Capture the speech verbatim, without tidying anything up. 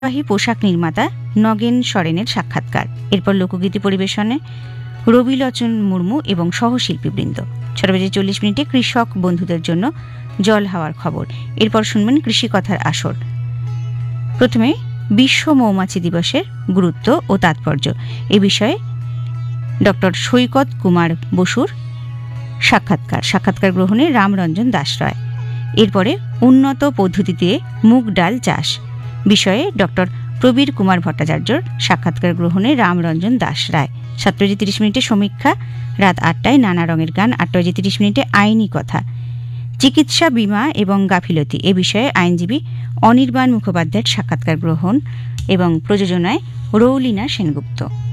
ঐতিহ্যবাহী পোশাক নির্মাতা নগেন সরেনের সাক্ষাৎকার। এরপর লোকগীতি পরিবেশনে রবিলোচন মুর্মু এবং সহশিল্পীবৃন্দ। ছটা বেজে চল্লিশ মিনিটে কৃষক বন্ধুদের জন্য জল হাওয়ার খবর। এরপর শুনবেন কৃষি কথার আসর। প্রথমে বিশ্ব মৌমাছি দিবসের গুরুত্ব ও তাৎপর্য এ বিষয়ে ডক্টর সৈকত কুমার বসুর সাক্ষাৎকার সাক্ষাৎকার গ্রহণে রামরঞ্জন দাস রায়। এরপরে উন্নত পদ্ধতিতে মুগ ডাল চাষ বিষয়ে ডক্টর প্রবীর কুমার ভট্টাচার্যর সাক্ষাৎকার গ্রহণে রামরঞ্জন দাস রায়। সাতটা বেজে তিরিশ মিনিটে সমীক্ষা। রাত আটটায় নানা রঙের গান। আটটা বেজে তিরিশ মিনিটে আইনি কথা, চিকিৎসা বীমা এবং গাফিলতি এ বিষয়ে আইনজীবী অনির্বাণ মুখোপাধ্যায়ের সাক্ষাৎকার গ্রহণ এবং প্রযোজনায় রৌলিনা সেনগুপ্ত।